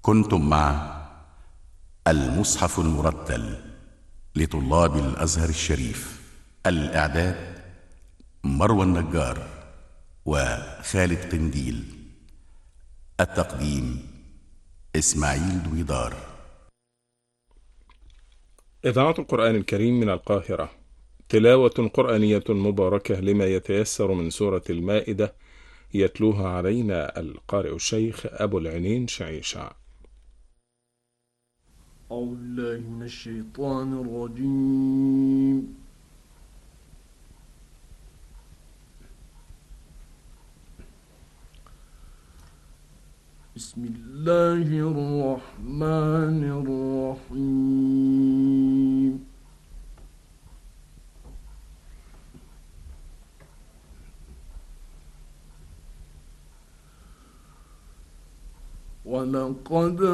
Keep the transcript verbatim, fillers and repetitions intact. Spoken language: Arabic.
كنتم مع المصحف المرتل لطلاب الأزهر الشريف. الإعداد مروى النجار وخالد قنديل. التقديم إسماعيل دويدار. إذاعة القرآن الكريم من القاهرة. تلاوة قرآنية مباركة لما يتيسر من سورة المائدة، يتلوها علينا القارئ الشيخ أبو العينين شعيشع. أعوذ بالله من الشيطان الرجيم. بسم الله الرحمن الرحيم. ولقد